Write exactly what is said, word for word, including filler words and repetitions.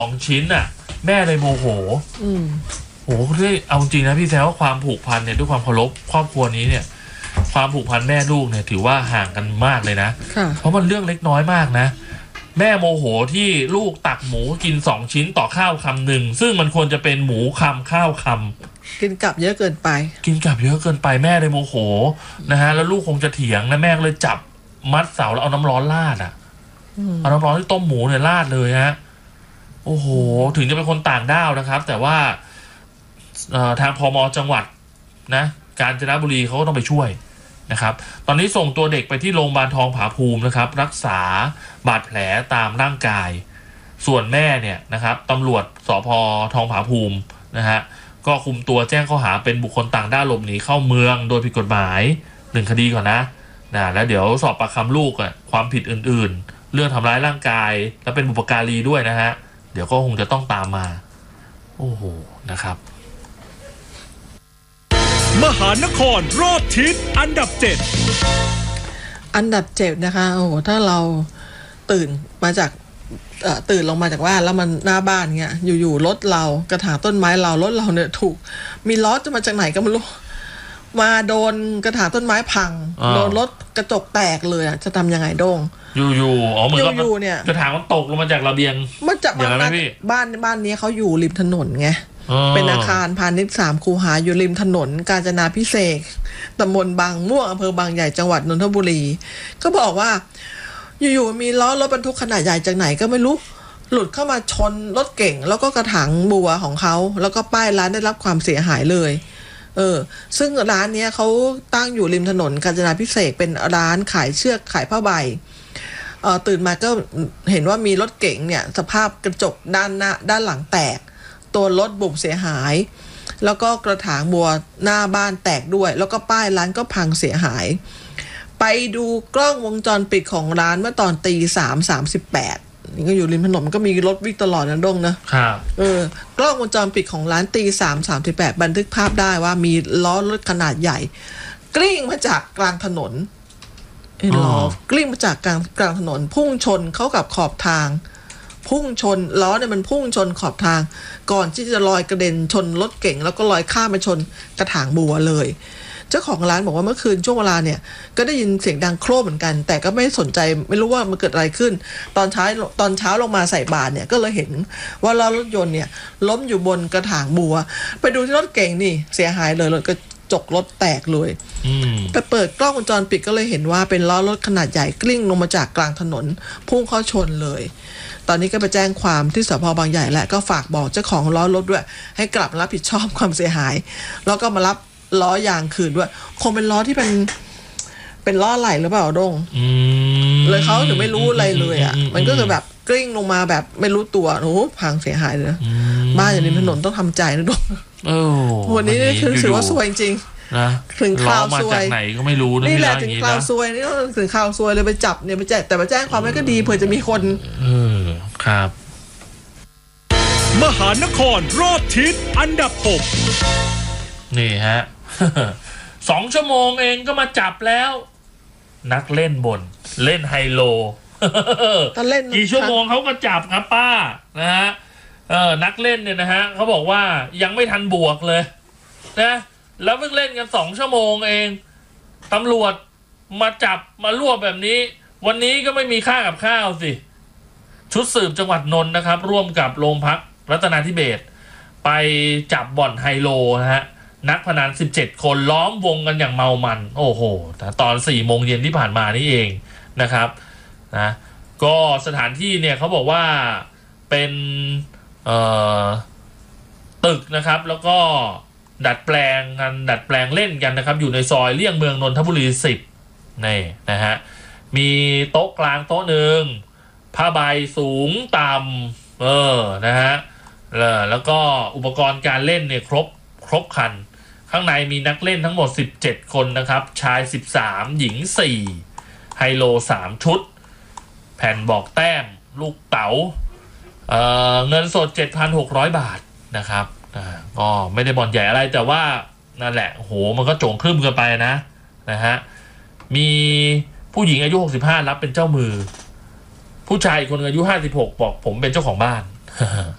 สองชิ้นน่ะแม่เลยโมโหอืมโหด้วยเอาจริงนะพี่แซวว่าความผูกพันเนี่ยด้วยความเคารพครอบครัวนี้เนี่ยความผูกพันแม่ลูกเนี่ยถือว่าห่างกันมากเลยนะเพราะมันเรื่องเล็กน้อยมากนะแม่โมโหที่ลูกตักหมูกินสองชิ้นต่อข้าวคำหนึ่งซึ่งมันควรจะเป็นหมูคำข้าวคำกินกลับเยอะเกินไปกินกลับเยอะเกินไปแม่เลยโมโหนะฮะแล้วลูกคงจะเถียงนะแม่เลยจับมัดเสาแล้วเอาน้ำร้อนราดอ่ะเอาน้ำร้อนที่ต้มหมูเนี่ยราดเลยฮะโอ้โหถึงจะเป็นคนต่างด้าวนะครับแต่ว่าทางพม.จังหวัดนะกาญจนบุรีเขาก็ต้องไปช่วยนะครับตอนนี้ส่งตัวเด็กไปที่โรงพยาบาลทองผาภูมินะครับรักษาบาดแผลตามร่างกายส่วนแม่เนี่ยนะครับตำรวจสภ.ทองผาภูมินะฮะก็คุมตัวแจ้งข้อหาเป็นบุคคลต่างด้าวหลบหนีเข้าเมืองโดยผิดกฎหมายหนึ่งคดีก่อนนะนะแล้วเดี๋ยวสอบปากคำลูกอ่ะความผิดอื่นๆเรื่องทำร้ายร่างกายและเป็นบุพการีด้วยนะฮะเดี๋ยวก็คงจะต้องตามมาโอ้โหนะครับมหานครรอบทิศอันดับเจ็ดอันดับเจ็ดนะคะโอ้โหถ้าเราตื่นมาจากตื่นลงมาจากบ้านแล้วมันหน้าบ้านเงี้ยอยู่ๆรถเรากระถางต้นไม้เรารถเราเนี่ยถูกมีล้อจะมาจากไหนก็ไม่รู้มาโดนกระถางต้นไม้พังโดนรถกระจกแตกเลยอ่ะจะทำยังไงโด่งอยู่ๆอ๋อเหมือนกับเนี่ยกระถางมันตกลงมาจากระเบียงมาจากบ้านบ้านบ้านนี้เขาอยู่ริมถนนไงเป็นอาคารพาณิชย์สามคูหาอยู่ริมถนนกาญจนาภิเษกตำบลบางม่วงอำเภอบางใหญ่จังหวัดนนทบุรีก็บอกว่าอยู่ๆมีล้อรถบรรทุกขนาดใหญ่จากไหนก็ไม่รู้หลุดเข้ามาชนรถเก่งแล้วก็กระถางบัวของเขาแล้วก็ป้ายร้านได้รับความเสียหายเลยเออซึ่งร้านนี้เขาตั้งอยู่ริมถนนกาญจนาภิเษกเป็นร้านขายเชือกขายผ้าใบเออตื่นมาก็เห็นว่ามีรถเก๋งเนี่ยสภาพกระจกด้านหน้าด้านหลังแตกตัวรถบุบเสียหายแล้วก็กระถางบัวหน้าบ้านแตกด้วยแล้วก็ป้ายร้านก็พังเสียหายไปดูกล้องวงจรปิดของร้านเมื่อตอนตีสามสามสิบแปดนี่ก็อยู่ริมถนนมันก็มีรถวิ่งตลอดนะด้งนะครับเออกล้องวงจรปิดของร้านตีสามสามสิบแปดบันทึกภาพได้ว่ามีล้อรถขนาดใหญ่กลิ้งมาจากกลางถนนไอ้ล้อกลิ้งมาจากกลางกลางถนนพุ่งชนเข้ากับขอบทางพุ่งชนล้อเนี่ยมันพุ่งชนขอบทางก่อนที่จะลอยกระเด็นชนรถเก๋งแล้วก็ลอยข้ามไปชนกระถางบัวเลยเจ้าของร้านบอกว่าเมื่อคืนช่วงเวลาเนี่ยก็ได้ยินเสียงดังโครมเหมือนกันแต่ก็ไม่สนใจไม่รู้ว่ามันเกิดอะไรขึ้นตอนเช้าตอนเช้าลงมาใส่บาตรเนี่ยก็เลยเห็นว่าล้อรถยนต์เนี่ยล้มอยู่บนกระถางบัวไปดูที่รถเก๋งนี่เสียหายเลยรถก็จกรถแตกเลยไปเปิดกล้องวงจรปิดก็เลยเห็นว่าเป็นล้อรถขนาดใหญ่กลิ้งลงมาจากกลางถนนพุ่งเข้าชนเลยตอนนี้ก็ไปแจ้งความที่สภ.บางใหญ่และก็ฝากบอกเจ้าของล้อรถด้วยให้กลับรับผิดชอบความเสียหายแล้วก็มารับล้อยางคืนด้วยคงเป็นล้อที่เป็นเป็นล้อไหลหรือเปล่าดงเลยเขาถึงไม่รู้อะไรเลยอ่ะมันก็คือแบบกลิ้งลงมาแบบไม่รู้ตัวโอ้โหพังเสียหายเลยนะบ้านอยู่ริมถนนต้องทำใจนะดงวันนี้คือถือว่าซวยจริงนะถึงข่าวซวยไหนก็ไม่รู้นี่แหละถึงข่าวซวยนี่ถึงข่าวซวยเลยไปจับเนี่ยไปแจ้งแต่ไปแจ้งความไม่ก็ดีเผื่อจะมีคนเออครับมหานครรอบทิศอันดับหกนี่ฮะสองชั่วโมงเองก็มาจับแล้วนักเล่นบนเล่นไฮโลตอนเล่นกี่ชั่วโมงเขาก็จับครับป้านะฮะเออนักเล่นเนี่ยนะฮะเขาบอกว่ายังไม่ทันบวกเลยนะแล้วเพิ่งเล่นกันสองชั่วโมงเองตำรวจมาจับมารวบแบบนี้วันนี้ก็ไม่มีค่ากับข้าวสิชุดสืบจังหวัดนนท์นะครับร่วมกับโรงพักรัตนาธิเบศร์ไปจับบ่อนไฮโลนะฮะนักพนันสิบเจ็ดคนล้อมวงกันอย่างเมามันโอ้โหตอนสี่โมงเย็นที่ผ่านมานี่เองนะครับนะก็สถานที่เนี่ยเขาบอกว่าเป็นเอ่อตึกนะครับแล้วก็ดัดแปลงกันดัดแปลงเล่นกันนะครับอยู่ในซอยเลี่ยงเมืองนนทบุรีสิบนี่นะฮะมีโต๊ะกลางโต๊ะหนึ่งผ้าใบสูงต่ำเออนะฮะแล้วก็อุปกรณ์การเล่นเนี่ยครบครบครันข้างในมีนักเล่นทั้งหมดสิบเจ็ดคนนะครับชายสิบสามหญิงสี่ไฮโลสามชุดแผ่นบอกแต้มลูกเต๋า เอ่อเงินสด เจ็ดพันหกร้อย บาทนะครับอ่าก็ไม่ได้บ่อนใหญ่อะไรแต่ว่านั่นแหละโหมันก็โจงครึ่มกันไปนะนะฮะมีผู้หญิงอายุหกสิบห้ารับเป็นเจ้ามือผู้ชายคนอายุห้าสิบหกบอกผมเป็นเจ้าของบ้าน